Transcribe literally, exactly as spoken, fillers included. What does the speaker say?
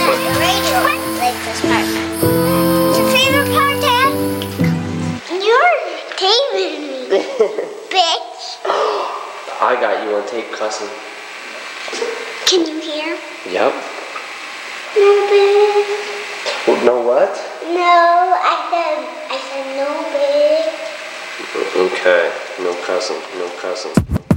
the radio like this part. Your favorite part, Dad? You're taping me, bitch. I got you on tape cussing. Can you hear? Yep. No, bitch. Well, no what? No, I said, I said no, bitch. Okay, no cussing, no cussing.